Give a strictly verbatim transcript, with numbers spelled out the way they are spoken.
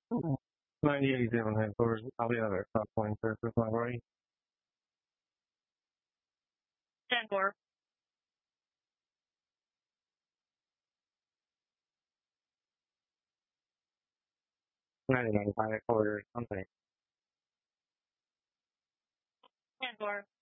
ninety eighty-seven headquarters. I'll be out at South Point Surface Library. ten four. ninety-nine headquarters. Something. ten four.